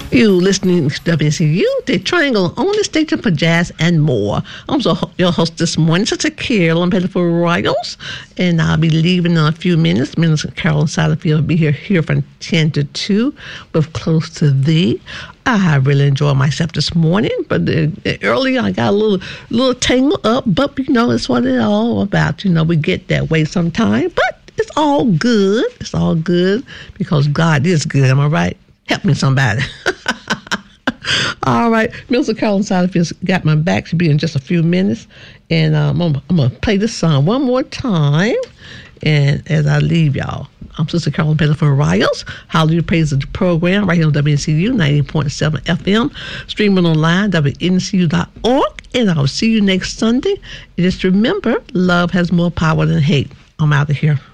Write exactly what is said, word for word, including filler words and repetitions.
You listening to W C U, the Triangle only station for jazz and more. I'm so your host this morning, Sister Carolyn Pettiford Royals, and I'll be leaving in a few minutes. Minister Carolyn Satterfield will be here here from ten to two with Close to Thee. I really enjoyed myself this morning, but uh, earlier I got a little little tangled up, but you know, it's what it's all about. You know, we get that way sometimes, but it's all good. It's all good because God is good. Am I right? Help me, somebody. All right. Minister Carolyn Satterfield's got my back. She'll be in just a few minutes. And um, I'm, I'm going to play this song one more time. And as I leave y'all, I'm Sister Carolyn Pettiford Riles. Hallelujah Praise the program right here on W N C U ninety point seven F M. Streaming online, W N C U dot org. And I'll see you next Sunday. And just remember, love has more power than hate. I'm out of here.